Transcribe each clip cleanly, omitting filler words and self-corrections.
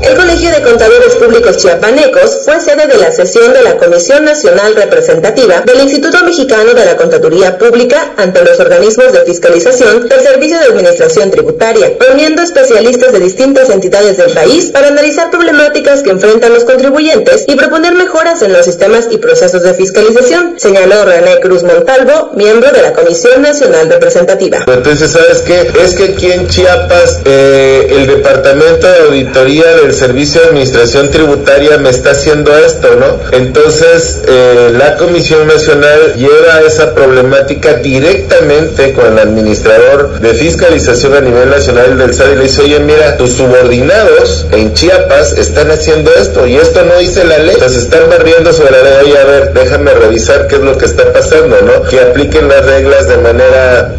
El Colegio de Contadores Públicos Chiapanecos fue sede de la sesión de la Comisión Nacional Representativa del Instituto Mexicano de la Contaduría Pública ante los organismos de fiscalización del Servicio de Administración Tributaria, reuniendo especialistas de distintas entidades del país para analizar problemáticas que enfrentan los contribuyentes y proponer mejoras en los sistemas y procesos de fiscalización, señaló René Cruz Montalvo, miembro de la Comisión Nacional Representativa. Entonces, ¿sabes qué? Es que aquí en Chiapas el Departamento de Auditoría del Servicio de Administración Tributaria me está haciendo esto, ¿no? Entonces, la Comisión Nacional lleva esa problemática directamente con el administrador de fiscalización a nivel nacional del SAT y le dice, oye, mira, tus subordinados en Chiapas están haciendo esto y esto no dice la ley, entonces están barriendo sobre la ley. Oye, a ver, déjame revisar qué es lo que está pasando, ¿no? Que apliquen las reglas de manera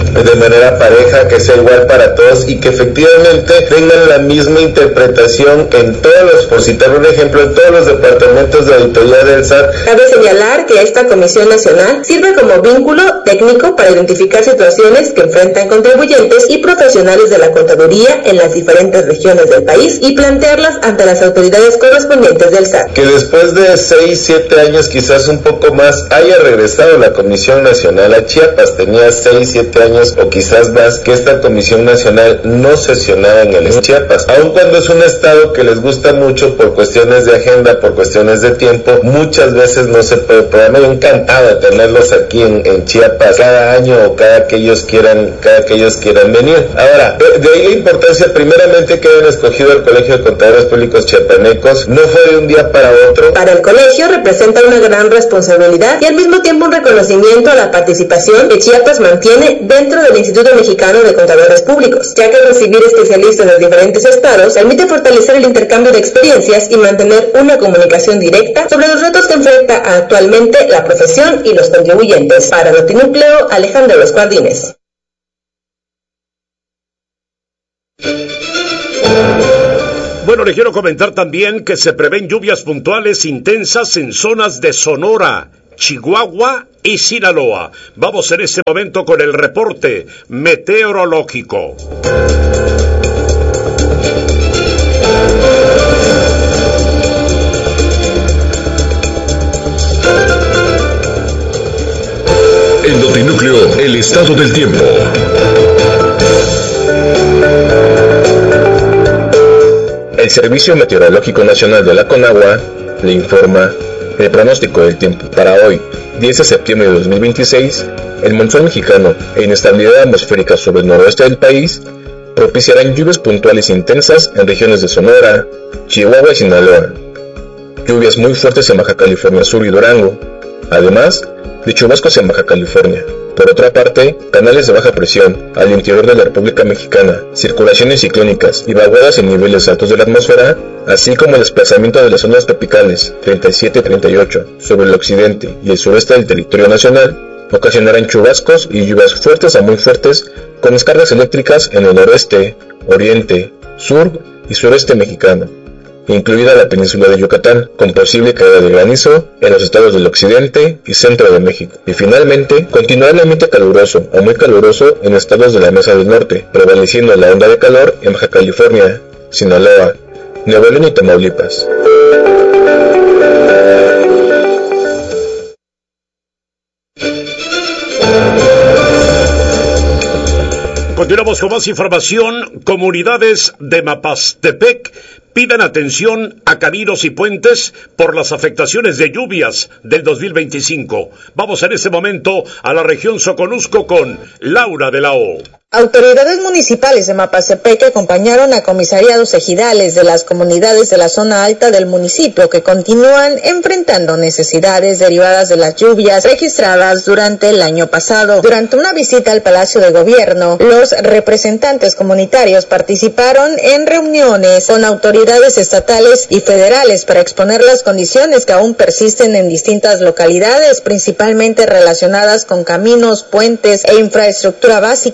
pareja, que sea igual para todos y que efectivamente tengan la misma interpretación en todos los, por citar un ejemplo, en todos los departamentos de auditoría del SAT. Cabe señalar que esta Comisión Nacional sirve como vínculo técnico para identificar situaciones que enfrentan contribuyentes y profesionales de la contaduría en las diferentes regiones del país y plantearlas ante las autoridades correspondientes del SAT. Que después de 6-7 años, quizás un poco más, haya regresado la Comisión Nacional a Chiapas. Tenía 6-7 años o quizás más que esta Comisión Nacional no sesionaba en el Chiapas, aun cuando es un estado que les gusta mucho por cuestiones de agenda, por cuestiones de tiempo, muchas veces no se puede programar. Yo encantado de tenerlos aquí en Chiapas cada año o cada que ellos quieran venir. Ahora, de ahí la importancia primeramente que hayan escogido el Colegio de Contadores Públicos Chiapanecos, no fue de un día para otro. Para el colegio representa una gran responsabilidad y al mismo tiempo un reconocimiento a la participación que Chiapas mantiene dentro del Instituto Mexicano de Contadores Públicos, ya que recibir especialistas de diferentes estados permite fortalecer el intercambio de experiencias y mantener una comunicación directa sobre los retos que enfrenta actualmente la profesión y los contribuyentes. Para Notinúcleo, Alejandro Los Jardines. Bueno, le quiero comentar también que se prevén lluvias puntuales intensas en zonas de Sonora, Chihuahua y Sinaloa. Vamos en este momento con el reporte meteorológico. En Notinúcleo, el estado del tiempo. El Servicio Meteorológico Nacional de la Conagua le informa el pronóstico del tiempo para hoy, 10 de septiembre de 2026. El monzón mexicano e inestabilidad atmosférica sobre el noroeste del país propiciarán lluvias puntuales intensas en regiones de Sonora, Chihuahua y Sinaloa. Lluvias muy fuertes en Baja California Sur y Durango, además de chubascos en Baja California. Por otra parte, canales de baja presión al interior de la República Mexicana, circulaciones ciclónicas y vaguadas en niveles altos de la atmósfera, así como el desplazamiento de las ondas tropicales 37 y 38 sobre el occidente y el sureste del territorio nacional, ocasionarán chubascos y lluvias fuertes a muy fuertes con descargas eléctricas en el noreste, oriente, sur y sureste mexicano, incluida la península de Yucatán, con posible caída de granizo en los estados del occidente y centro de México. Y finalmente, continuará el ambiente caluroso o muy caluroso en estados de la Mesa del Norte, prevaleciendo la onda de calor en Baja California, Sinaloa, Nuevo León y Tamaulipas. Continuamos con más información. Comunidades de Mapastepec piden atención a caminos y puentes por las afectaciones de lluvias del 2025. Vamos en este momento a la región Soconusco con Laura de la O. Autoridades municipales de Mapastepec acompañaron a comisariados ejidales de las comunidades de la zona alta del municipio que continúan enfrentando necesidades derivadas de las lluvias registradas durante el año pasado. Durante una visita al Palacio de Gobierno, los representantes comunitarios participaron en reuniones con autoridades estatales y federales para exponer las condiciones que aún persisten en distintas localidades, principalmente relacionadas con caminos, puentes e infraestructura básica. Sin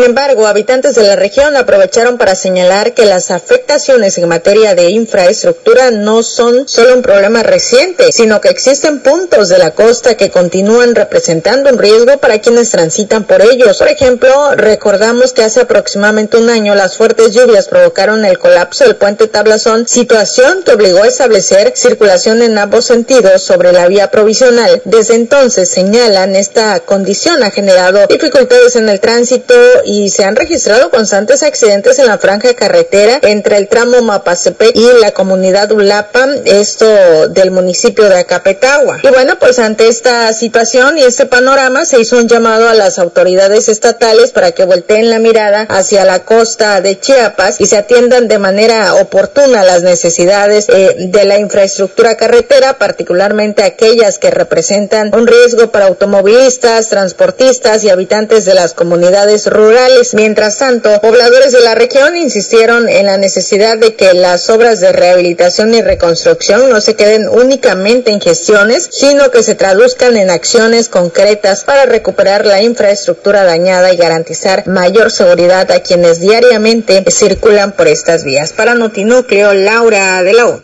embargo, habitantes de la región aprovecharon para señalar que las afectaciones en materia de infraestructura no son solo un problema reciente, sino que existen puntos de la costa que continúan representando un riesgo para quienes transitan por ellos. Por ejemplo, recordamos que hace aproximadamente un año las fuertes lluvias provocaron el colapso del puente Tablazón, situación que obligó a establecer circulación en ambos sentidos sobre la vía provisional. Desde entonces, señalan, esta condición ha generado dificultades en el tránsito y se han registrado constantes accidentes en la franja carretera entre el tramo Mapastepec y la comunidad Ulapa, esto del municipio de Acapetagua. Y bueno, pues ante esta situación y este panorama se hizo un llamado a las autoridades estatales para que volteen la mirada hacia la costa de Chiapas y se atiendan de manera oportuna las necesidades de la infraestructura carretera, particularmente aquellas que representan un riesgo para automovilistas, transportistas y habitantes de las comunidades rurales. Mientras tanto, pobladores de la región insistieron en la necesidad de que las obras de rehabilitación y reconstrucción no se queden únicamente en gestiones, sino que se traduzcan en acciones concretas para recuperar la infraestructura dañada y garantizar mayor seguridad a quienes diariamente circulan por estas vías. Para Notinúcleo, Laura de la O.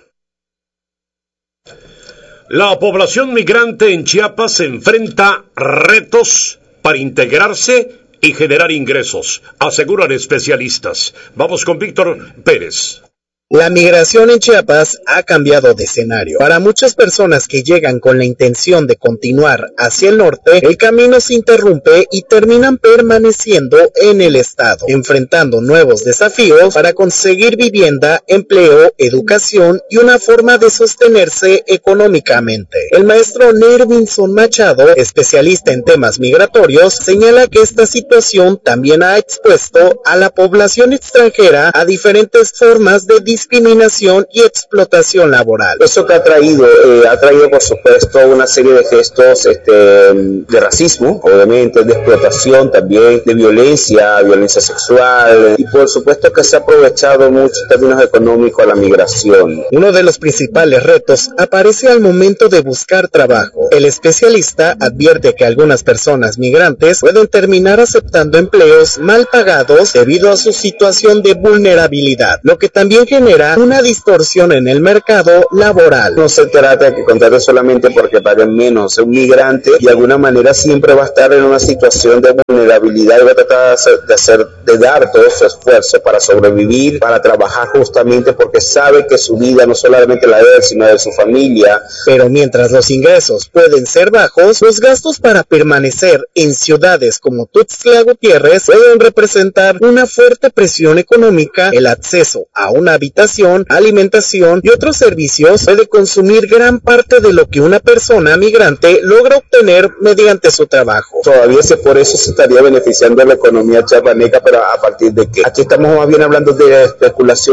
La población migrante en Chiapas se enfrenta retos para integrarse y generar ingresos, aseguran especialistas. Vamos con Víctor Pérez. La migración en Chiapas ha cambiado de escenario. Para muchas personas que llegan con la intención de continuar hacia el norte, el camino se interrumpe y terminan permaneciendo en el estado, enfrentando nuevos desafíos para conseguir vivienda, empleo, educación y una forma de sostenerse económicamente. El maestro Nervinson Machado, especialista en temas migratorios, señala que esta situación también ha expuesto a la población extranjera a diferentes formas de discriminación y explotación laboral. Eso que ha traído por supuesto una serie de gestos de racismo, obviamente, de explotación también, de violencia sexual, y por supuesto que se ha aprovechado mucho en términos económicos la migración. Uno de los principales retos aparece al momento de buscar trabajo. El especialista advierte que algunas personas migrantes pueden terminar aceptando empleos mal pagados debido a su situación de vulnerabilidad, lo que también genera una distorsión en el mercado laboral. No se trata de que contraten solamente porque paguen menos. Un migrante de alguna manera siempre va a estar en una situación de vulnerabilidad y va a tratar de dar todo su esfuerzo para sobrevivir, para trabajar justamente porque sabe que su vida no solamente la de él, sino de su familia. Pero mientras los ingresos pueden ser bajos, los gastos para permanecer en ciudades como Tuxtla Gutiérrez pueden representar una fuerte presión económica. El acceso a una habitación, alimentación y otros servicios puede consumir gran parte de lo que una persona migrante logra obtener mediante su trabajo. Todavía por eso se estaría beneficiando la economía chiapaneca, pero a partir de que aquí estamos más bien hablando de especulación